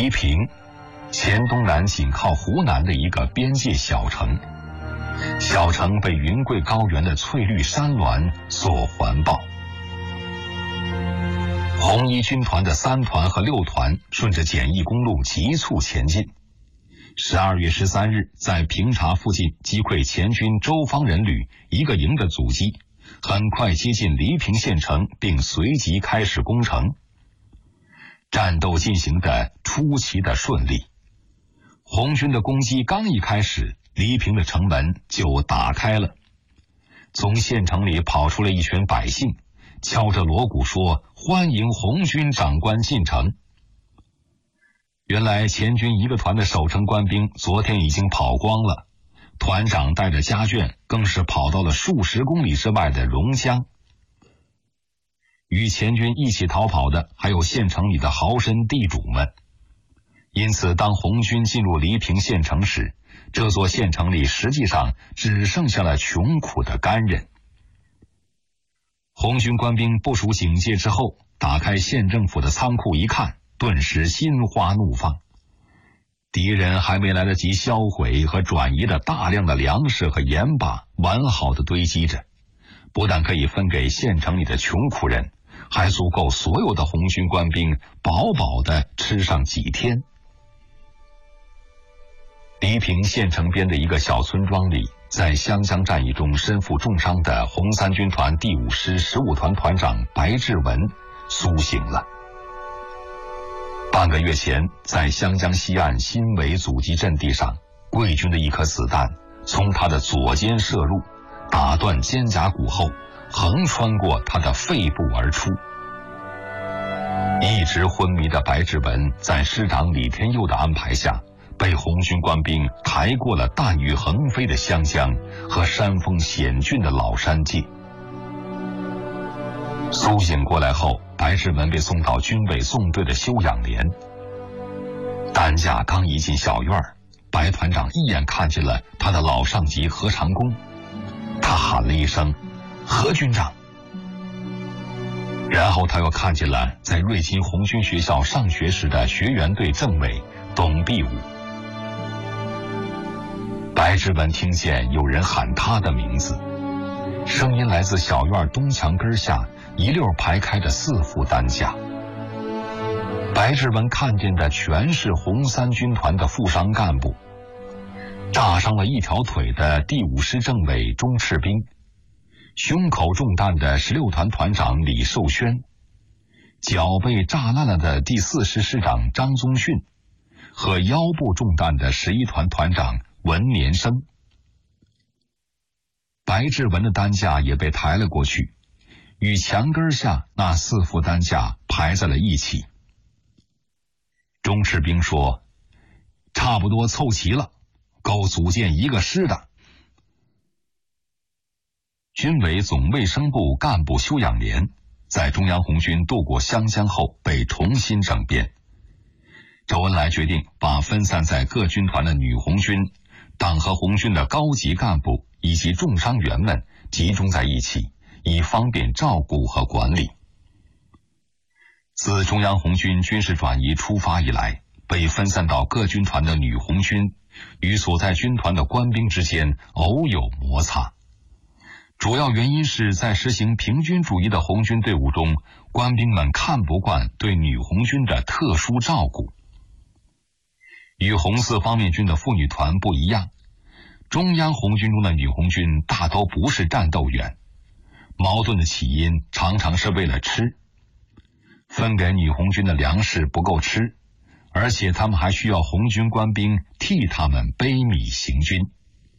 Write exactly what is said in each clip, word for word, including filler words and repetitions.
黎平，黔东南紧靠湖南的一个边界小城。小城被云贵高原的翠绿山峦所环抱。红一军团的三团和六团顺着简易公路急促前进。十二月十三日，在平察附近击溃黔军周方人旅一个营的阻击，很快接近黎平县城，并随即开始攻城。战斗进行得出奇的顺利。红军的攻击刚一开始，黎平的城门就打开了。从县城里跑出了一群百姓，敲着锣鼓说：“欢迎红军长官进城。”原来黔军一个团的守城官兵昨天已经跑光了，团长带着家眷更是跑到了数十公里之外的榕江。与黔军一起逃跑的还有县城里的豪绅地主们。因此当红军进入黎平县城时，这座县城里实际上只剩下了穷苦的干人。红军官兵部署警戒之后，打开县政府的仓库一看，顿时心花怒放。敌人还没来得及销毁和转移的大量的粮食和盐巴完好的堆积着，不但可以分给县城里的穷苦人，还足够所有的红军官兵饱饱地吃上几天。黎平县城边的一个小村庄里，在湘江战役中身负重伤的红三军团第五师十五团团长白志文苏醒了。半个月前，在湘江西岸新围阻击阵地上，贵军的一颗子弹从他的左肩射入，打断肩胛骨后横穿过他的肺部而出。一直昏迷的白志文在师长李天佑的安排下，被红军官兵抬过了弹雨横飞的湘江和山峰险峻的老山界。苏醒过来后，白志文被送到军委纵队的休养连。担架刚一进小院，白团长一眼看见了他的老上级何长工，他喊了一声：“何军长。”然后他又看见了在瑞金红军学校上学时的学员队政委董必武。白志文听见有人喊他的名字，声音来自小院东墙根下一溜排开的四副担架。白志文看见的全是红三军团的负伤干部，炸伤了一条腿的第五师政委钟赤兵，胸口中弹的十六团团长李寿轩，脚被炸烂了的第四师师长张宗训，和腰部中弹的十一团团长文年生。白志文的担架也被抬了过去，与墙根下那四副担架排在了一起。钟赤兵说：“差不多凑齐了，够组建一个师的。”军委总卫生部干部休养连在中央红军渡过湘江后被重新整编。周恩来决定把分散在各军团的女红军、党和红军的高级干部以及重伤员们集中在一起，以方便照顾和管理。自中央红军军事转移出发以来，被分散到各军团的女红军与所在军团的官兵之间偶有摩擦，主要原因是在实行平均主义的红军队伍中，官兵们看不惯对女红军的特殊照顾。与红四方面军的妇女团不一样，中央红军中的女红军大都不是战斗员，矛盾的起因常常是为了吃。分给女红军的粮食不够吃，而且他们还需要红军官兵替他们背米行军。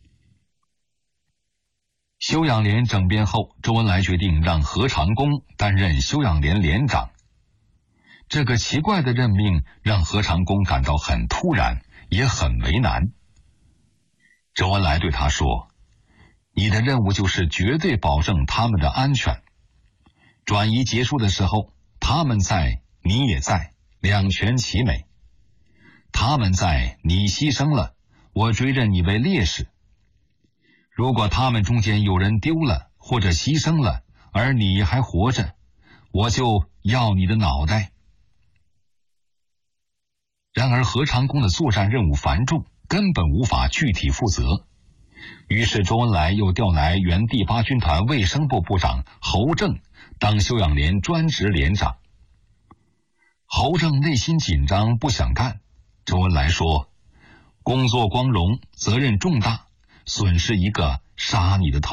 休养连整编后，周恩来决定让何长工担任休养连连长。这个奇怪的任命让何长工感到很突然，也很为难。周恩来对他说：“你的任务就是绝对保证他们的安全。转移结束的时候，他们在，你也在，两全其美。他们在，你牺牲了，我追认你为烈士。如果他们中间有人丢了或者牺牲了，而你还活着，我就要你的脑袋。” 然而何长工的作战任务繁重，根本无法具体负责。于是周恩来又调来原第八军团卫生部部长侯正当休养连专职连长。侯正内心紧张，不想干。周恩来说，工作光荣，责任重大，损失一个杀你的头。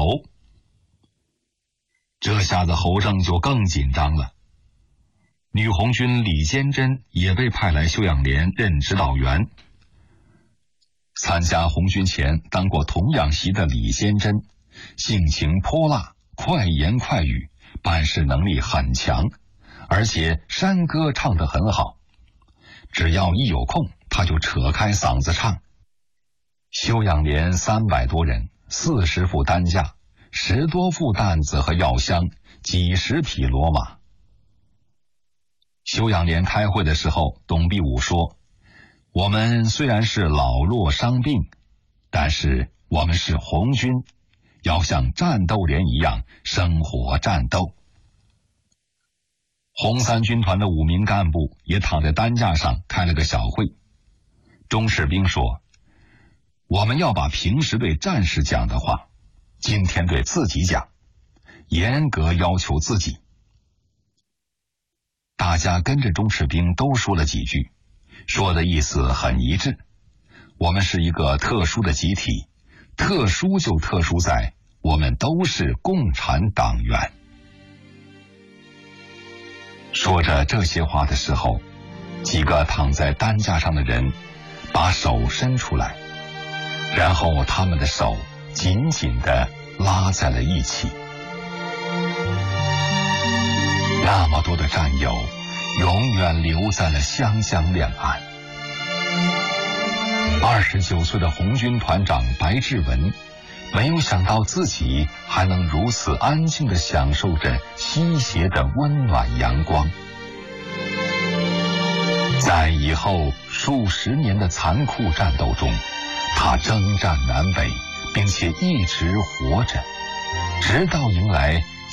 这下子侯正就更紧张了。女红军李坚贞也被派来休养连任指导员。参加红军前当过童养媳的李坚贞，性情泼辣，快言快语，办事能力很强，而且山歌唱得很好。只要一有空，他就扯开嗓子唱。休养连三百多人，四十副担架，十多副担子和药箱，几十匹骡马。休养连开会的时候，董必武说，我们虽然是老弱伤病，但是我们是红军，要像战斗连一样生活战斗。红三军团的五名干部也躺在担架上开了个小会。钟士兵说，我们要把平时对战士讲的话，今天对自己讲，严格要求自己。大家跟着钟士兵都说了几句，说的意思很一致。我们是一个特殊的集体，特殊就特殊在我们都是共产党员。说着这些话的时候，几个躺在担架上的人把手伸出来，然后他们的手紧紧地拉在了一起。那么多的战友永远留在了湘江两岸。二十九岁的红军团长白志文没有想到自己还能如此安静地享受着西斜的温暖阳光。在以后数十年的残酷战斗中，他征战南北，并且一直活着，直到迎来